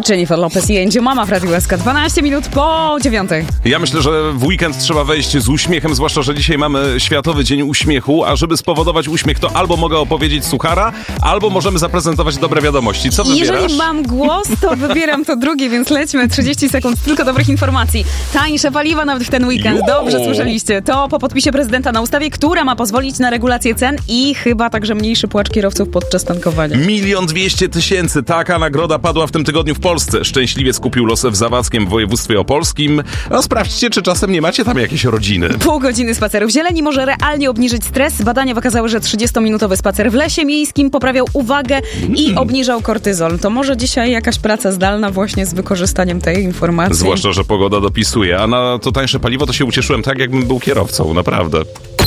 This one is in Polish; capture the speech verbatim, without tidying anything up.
Jennifer Lopez i Angel Mama w Radiu S K. dwanaście minut po dziewiątej. Ja myślę, że w weekend trzeba wejść z uśmiechem, zwłaszcza, że dzisiaj mamy Światowy Dzień Uśmiechu, a żeby spowodować uśmiech, to albo mogę opowiedzieć suchara, albo możemy zaprezentować dobre wiadomości. Co wybierasz? Jeżeli mam głos, to wybieram to drugie, więc lećmy. trzydzieści sekund tylko dobrych informacji. Tańsze paliwa nawet w ten weekend. Jo! Dobrze słyszeliście. To po podpisie prezydenta na ustawie, która ma pozwolić na regulację cen i chyba także mniejszy płacz kierowców podczas tankowania. Milion dwieście tysięcy. Taka nagroda padła w tym tygodniu w Polsce. Szczęśliwie skupił los w Zawadzkiem w województwie opolskim. No sprawdźcie, czy czasem nie macie tam jakiejś rodziny. Pół godziny spaceru w zieleni może realnie obniżyć stres. Badania wykazały, że trzydziestominutowy spacer w lesie miejskim poprawiał uwagę i Mm. obniżał kortyzol. To może dzisiaj jakaś praca zdalna właśnie z wykorzystaniem tej informacji. Zwłaszcza, że pogoda dopisuje. A na to tańsze paliwo to się ucieszyłem tak, jakbym był kierowcą. Naprawdę.